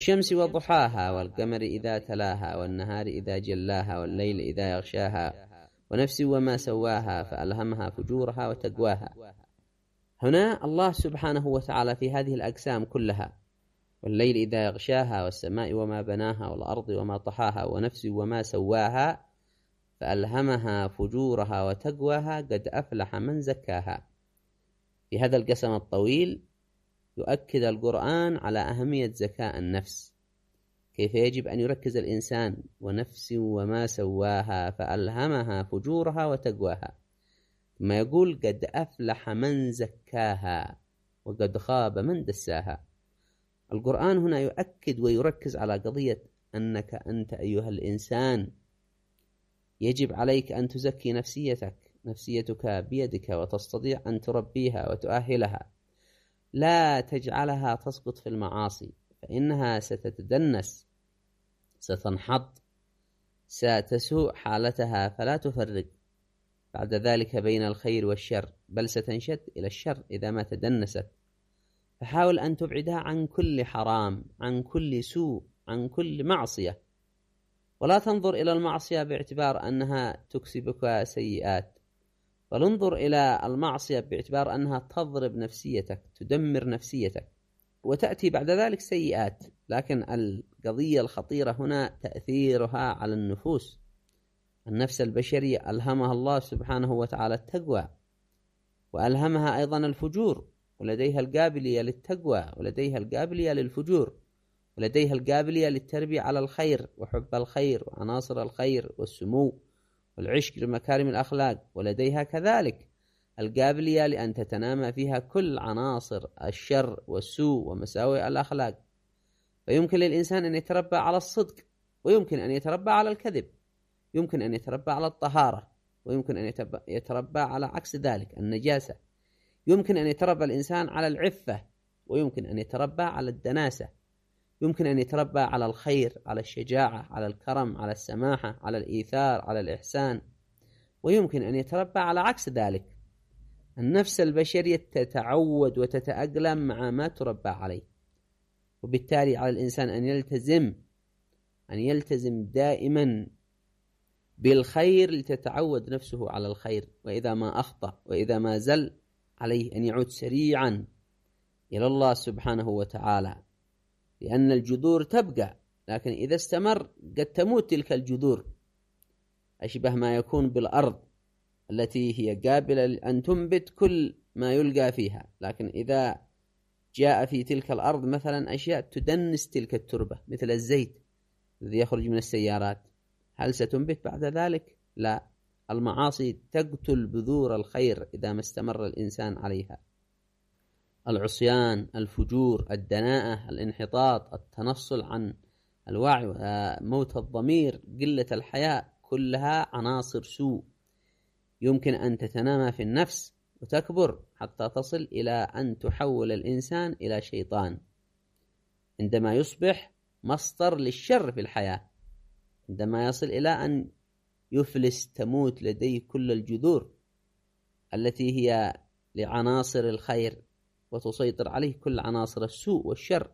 الشمس وضحاها والقمر إذا تلاها والنهار إذا جلاها والليل إذا يغشاها ونفس وما سواها فألهمها فجورها وتقواها. هنا الله سبحانه وتعالى في هذه الأقسام كلها، والليل إذا يغشاها والسماء وما بناها والأرض وما طحاها ونفس وما سواها فألهمها فجورها وتقواها قد أفلح من زكاها. في هذا القسم الطويل يؤكد القرآن على أهمية زكاء النفس، كيف يجب أن يركز الإنسان ونفس وما سواها فألهمها فجورها وتقواها، ثم يقول قد أفلح من زكاها وقد خاب من دساها. القرآن هنا يؤكد ويركز على قضية أنك أنت أيها الإنسان يجب عليك أن تزكي نفسيتك بيدك وتستطيع أن تربيها وتؤهلها، لا تجعلها تسقط في المعاصي فإنها ستتدنس، ستنحط، ستسوء حالتها، فلا تفرق بعد ذلك بين الخير والشر، بل ستنشد إلى الشر إذا ما تدنست. فحاول أن تبعدها عن كل حرام، عن كل سوء، عن كل معصية، ولا تنظر إلى المعصية باعتبار أنها تكسبك سيئات، بل انظر إلى المعصية باعتبار أنها تضرب نفسيتك، تدمر نفسيتك، وتأتي بعد ذلك سيئات. لكن القضية الخطيرة هنا تأثيرها على النفوس. النفس البشرية ألهمها الله سبحانه وتعالى التقوى، وألهمها أيضا الفجور، ولديها القابلية للتقوى، ولديها القابلية للفجور، ولديها القابلية للتربية على الخير وحب الخير وعناصر الخير والسمو والعشق لمكارم الأخلاق، ولديها كذلك القابلية لأن تتنامى فيها كل عناصر الشر والسوء ومساوئ الأخلاق. فيمكن للإنسان أن يتربى على الصدق، ويمكن أن يتربى على الكذب، يمكن أن يتربى على الطهارة، ويمكن أن يتربى على عكس ذلك النجاسة، يمكن أن يتربى الإنسان على العفة، ويمكن أن يتربى على الدناسة، يمكن أن يتربى على الخير، على الشجاعة، على الكرم، على السماحة، على الإيثار، على الإحسان، ويمكن أن يتربى على عكس ذلك. النفس البشرية تتعود وتتأقلم مع ما تربى عليه، وبالتالي على الإنسان أن يلتزم دائما بالخير لتتعود نفسه على الخير، وإذا ما أخطأ وإذا ما زل عليه أن يعود سريعا إلى الله سبحانه وتعالى، لأن الجذور تبقى، لكن إذا استمر قد تموت تلك الجذور، أشبه ما يكون بالأرض التي هي قابلة أن تنبت كل ما يلقى فيها، لكن إذا جاء في تلك الأرض مثلا أشياء تدنس تلك التربة مثل الزيت الذي يخرج من السيارات، هل ستنبت بعد ذلك؟ لا. المعاصي تقتل بذور الخير إذا ما استمر الإنسان عليها. العصيان، الفجور، الدناءة، الانحطاط، التنصل عن الوعي، موت الضمير، قلة الحياء، كلها عناصر سوء يمكن أن تتنامى في النفس وتكبر حتى تصل إلى أن تحول الإنسان إلى شيطان، عندما يصبح مصدر للشر في الحياة، عندما يصل إلى أن يفلس، تموت لديه كل الجذور التي هي لعناصر الخير وتسيطر عليه كل عناصر السوء والشر،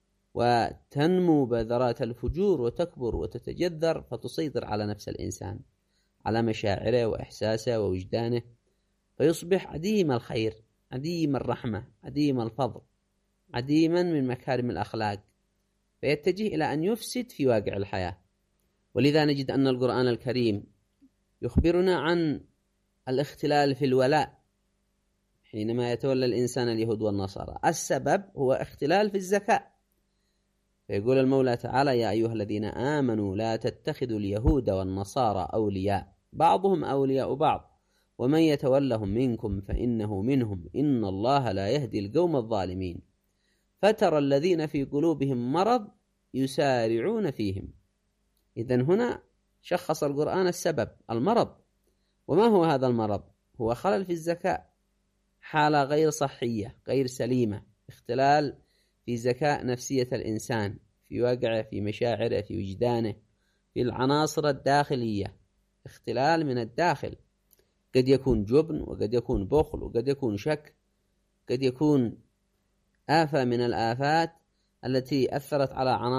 وتنمو بذرات الفجور وتكبر وتتجذر فتسيطر على نفس الإنسان، على مشاعره وإحساسه ووجدانه، فيصبح عديم الخير، عديم الرحمة، عديم الفضل، عديما من مكارم الأخلاق، فيتجه إلى أن يفسد في واقع الحياة. ولذا نجد أن القرآن الكريم يخبرنا عن الاختلال في الولاء حينما يتولى الإنسان اليهود والنصارى. السبب هو اختلال في الزكاة، فيقول المولى تعالى: يا أيها الذين آمنوا لا تتخذوا اليهود والنصارى أولياء بعضهم أولياء بعض ومن يتولهم منكم فإنه منهم إن الله لا يهدي القوم الظالمين فترى الذين في قلوبهم مرض يسارعون فيهم. إذن هنا شخص القرآن السبب، المرض. وما هو هذا المرض؟ هو خلل في الزكاة، حالة غير صحية، غير سليمة، اختلال في ذكاء نفسية الإنسان، في واقعه، في مشاعره، في وجدانه، في العناصر الداخلية، اختلال من الداخل، قد يكون جبن، وقد يكون بخل، وقد يكون شك، قد يكون آفة من الآفات التي أثرت على عناصر